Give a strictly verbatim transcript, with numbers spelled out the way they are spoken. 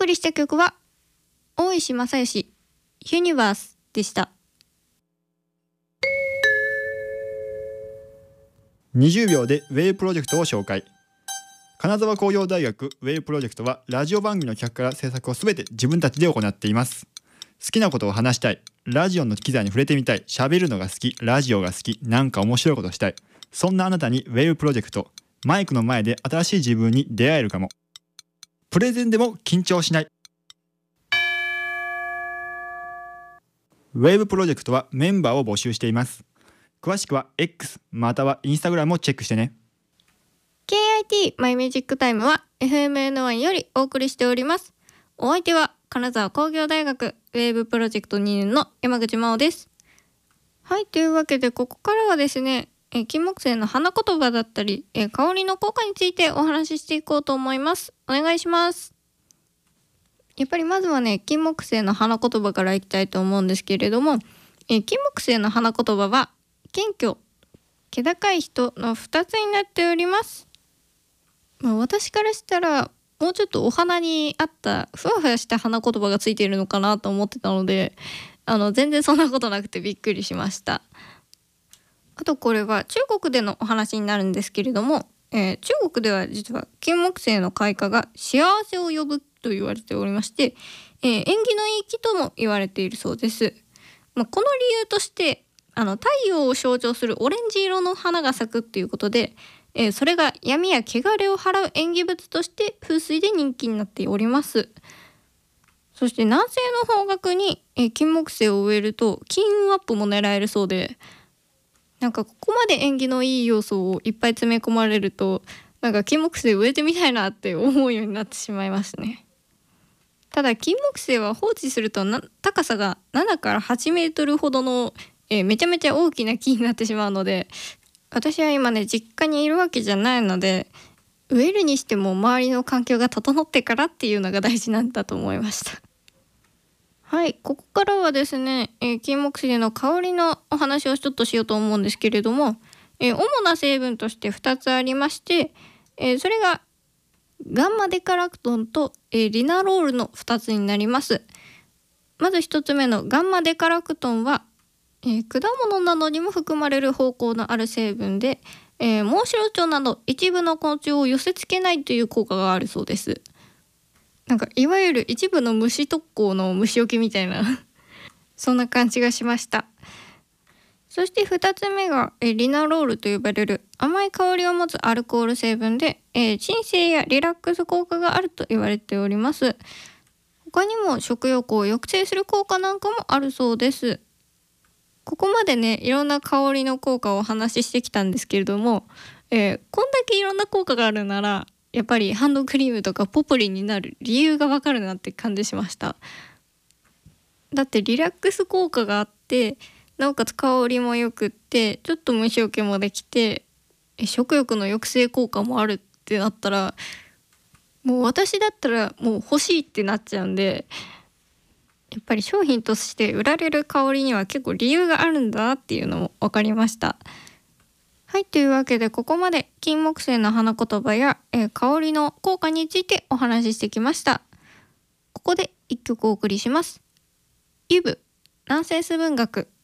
送りした曲は大石正義ユニバースでした。 にじゅうびょうでウェイプロジェクトを紹介。金沢工業大学ウェイプロジェクトはラジオ番組の企画から制作をすべて自分たちで行っています。好きなことを話したい、ラジオの機材に触れてみたい、喋るのが好き、ラジオが好き、なんか面白いことしたい、そんなあなたにウェイプロジェクト、マイクの前で新しい自分に出会えるかも。プレゼンでも緊張しない。ウェブプロジェクトはメンバーを募集しています。詳しくは X または Instagram をチェックしてね。 ケーアイティー マイミュージックタイムは エフエムエヌワン よりお送りしております。お相手は金沢工業大学ウェーブプロジェクトにねんの山口真央です。はい、というわけでここからはですね、え金木犀の花言葉だったりえ香りの効果についてお話ししていこうと思います。お願いします。やっぱりまずはね、金木犀の花言葉からいきたいと思うんですけれども、え金木犀の花言葉は謙虚、気高い人のふたつになっております。まあ、私からしたらもうちょっとお花に合ったふわふわした花言葉がついているのかなと思ってたので、あの全然そんなことなくてびっくりしました。あとこれは中国でのお話になるんですけれども、えー、中国では実は金木犀の開花が幸せを呼ぶと言われておりまして、えー、縁起のいい木とも言われているそうです。まあ、この理由としてあの太陽を象徴するオレンジ色の花が咲くっていうことで、えー、それが闇や汚れを払う縁起物として風水で人気になっております。そして南西の方角に、えー、金木犀を植えると金運アップも狙えるそうで、なんかここまで縁起のいい要素をいっぱい詰め込まれると、なんか金木犀植えてみたいなって思うようになってしまいますね。ただ金木犀は放置するとな高さがななからはちメートルほどの、えー、めちゃめちゃ大きな木になってしまうので、私は今ね実家にいるわけじゃないので、植えるにしても周りの環境が整ってからっていうのが大事なんだと思いました。はい、ここからはですね、えー、金木犀の香りのお話をちょっとしようと思うんですけれども、えー、主な成分としてふたつありまして、えー、それがガンマデカラクトンと、えー、リナロールのふたつになります。まずひとつめのガンマデカラクトンは、えー、果物などにも含まれる芳香のある成分で、えー、モンシロチョウなど一部の昆虫を寄せ付けないという効果があるそうです。なんかいわゆる一部の虫特効の虫除けみたいなそんな感じがしました。そしてふたつめがえリナロールと呼ばれる甘い香りを持つアルコール成分で、えー、鎮静やリラックス効果があると言われております。他にも食欲を抑制する効果なんかもあるそうです。ここまでねいろんな香りの効果をお話ししてきたんですけれども、えー、こんだけいろんな効果があるならやっぱりハンドクリームとかポプリンになる理由がわかるなって感じしました。だってリラックス効果があってなおかつ香りもよくってちょっと虫除けもできて食欲の抑制効果もあるってなったら、もう私だったらもう欲しいってなっちゃうんで、やっぱり商品として売られる香りには結構理由があるんだなっていうのも分かりました。はい、というわけでここまで金木犀の花言葉や、えー、香りの効果についてお話ししてきました。ここで一曲お送りします。ユブナンセンス文学